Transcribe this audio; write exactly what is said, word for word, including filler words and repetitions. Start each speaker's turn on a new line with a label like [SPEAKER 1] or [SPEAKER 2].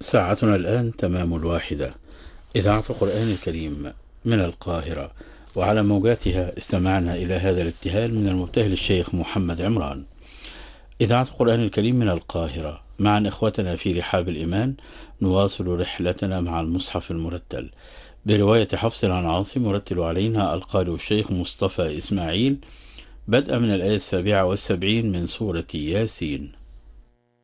[SPEAKER 1] ساعتنا الآن تمام الواحدة. إذاعة القرآن الكريم من القاهرة، وعلى موجاتها استمعنا إلى هذا الابتهال من المبتهل الشيخ محمد عمران. إذاعة القرآن الكريم من القاهرة، معا إخوتنا في رحاب الإيمان نواصل رحلتنا مع المصحف المرتل برواية حفص عن عاصم، مرتل علينا القارئ الشيخ مصطفى إسماعيل، بدءا من الآية السابعة والسبعين من سورة ياسين.